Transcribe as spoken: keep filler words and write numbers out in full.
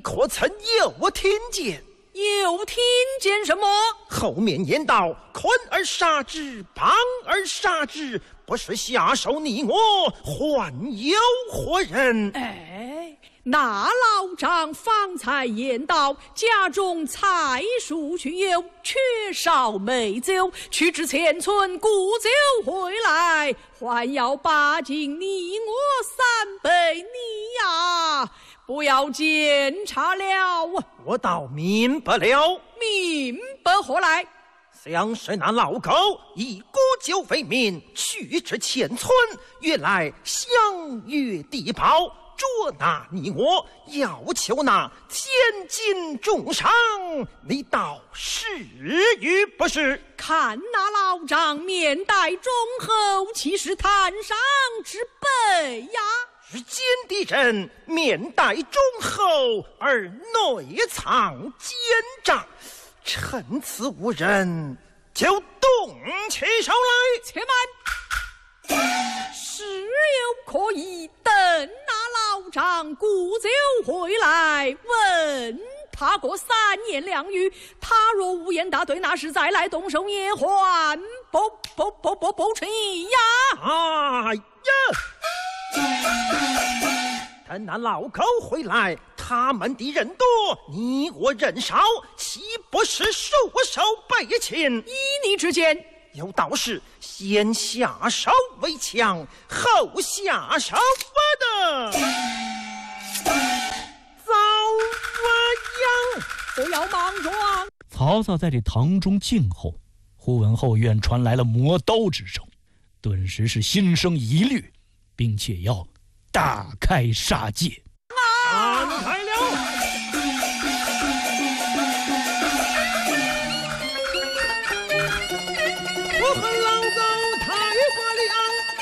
可曾有听见？ 有听见什么？ 后面言道：坤而杀之，邦而杀之，不是下手你我，还有何人？ 哎，那老张方才言道，家中菜蔬俱有，缺少美酒，去至前村沽酒回来，还要把尽你我三杯你呀！不要检查了， 我倒明白了。 明白何来？ 像是那老狗以沽酒为名，去至前村，原来相约地保，捉拿你我，要求那千金重赏，你倒是与不是？ 看那老张面带忠厚，岂是谈上之辈呀？ 是奸敌人，面带忠厚，而内藏奸诈，趁此无人，就动起手来。 且慢，事有可疑，等那老张沽酒回来，问他过三言两语，他若无言答对，那时再来动手也还不不不不不成呀！ 哎呀！等那老狗回来，他们的人多，你我人少，岂不是束手被擒？ 依你之见， 有道是先下手为强，后下手为的。早啊呀！ 不要莽撞！ 曹操在这堂中静候，忽闻后院传来了磨刀之声，顿时是心生疑虑，并且要大开杀戒。 啊！